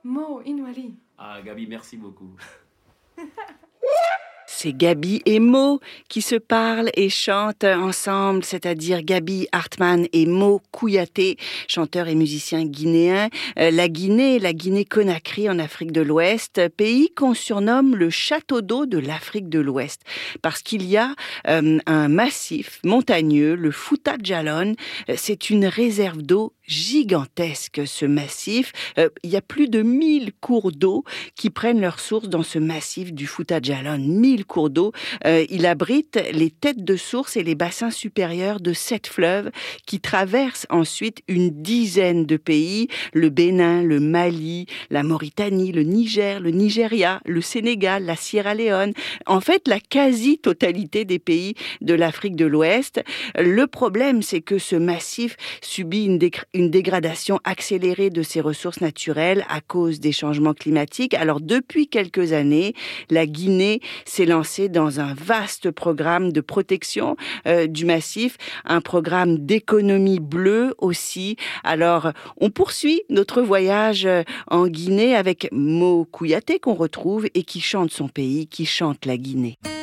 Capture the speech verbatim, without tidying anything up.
Mo Inwali. Ah, Gabi, merci beaucoup. C'est Gabi et Mo qui se parlent et chantent ensemble, c'est-à-dire Gabi Hartmann et Mo Kouyaté, chanteurs et musiciens guinéens. Euh, la Guinée, la Guinée-Conakry en Afrique de l'Ouest, pays qu'on surnomme le château d'eau de l'Afrique de l'Ouest, parce qu'il y a euh, un massif montagneux, le Fouta Djallon. C'est une réserve d'eau gigantesque, ce massif. Euh, il y a plus de mille cours d'eau qui prennent leur source dans ce massif du Fouta Djallon. mille cours d'eau. Euh, il abrite les têtes de source et les bassins supérieurs de sept fleuves qui traversent ensuite une dizaine de pays, le Bénin, le Mali, la Mauritanie, le Niger, le Nigeria, le Sénégal, la Sierra Leone. En fait, la quasi-totalité des pays de l'Afrique de l'Ouest. Le problème, c'est que ce massif subit une, dé- une dégradation accélérée de ses ressources naturelles à cause des changements climatiques. Alors, depuis quelques années, la Guinée s'est lancée dans un vaste programme de protection euh, du massif, un programme d'économie bleue aussi. Alors, on poursuit notre voyage en Guinée avec Mo Kouyaté qu'on retrouve et qui chante son pays, qui chante la Guinée.